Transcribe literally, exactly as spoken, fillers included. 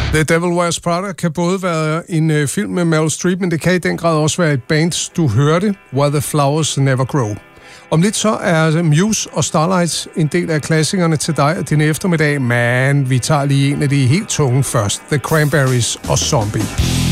The Devil Wears Prada kan både være en øh, film med Meryl Streep, men det kan i den grad også være et band, du hørte, Where the Flowers Never Grow. Om lidt så er Muse og Starlight en del af klassikerne til dig og din eftermiddag, men vi tager lige en af de helt tunge først. The Cranberries og Zombie.